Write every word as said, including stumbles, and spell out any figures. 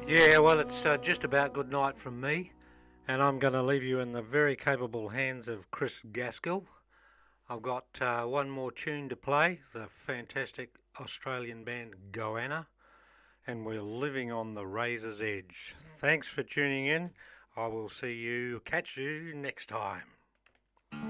Yeah, well, it's uh, just about good night from me, and I'm going to leave you in the very capable hands of Chris Gaskell. I've got uh, one more tune to play, the fantastic Australian band Goanna, and we're living on the razor's edge. Thanks for tuning in. I will see you, catch you next time.